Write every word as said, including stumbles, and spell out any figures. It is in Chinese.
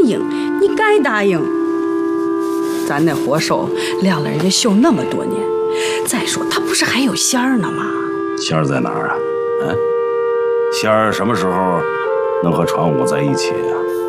应，你该答应。咱那活手晾了人家秀那么多年，再说他不是还有仙儿呢吗？ 仙儿在哪儿啊？嗯，仙儿什么时候能和传武在一起啊？